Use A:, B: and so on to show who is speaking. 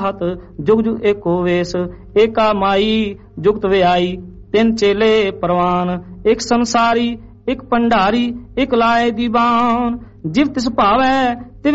A: ਹਤ ਜੁਗ ਜੁਗ ਏਕੋ ਵੇਸ, ਏਕਾ ਮਾਈ ਜੁਗਤ ਵਿਆਈ, ਤਿੰਨ ਚੇਲੇ ਪ੍ਰਵਾਨ, ਇੱਕ ਸੰਸਾਰੀ ਇੱਕ ਭੰਡਾਰੀ, ਇੱਕ ਲਾਏ ਦੀਵਾਨ, ਜਿਵ ਤਿਸ ਭਾਵੈ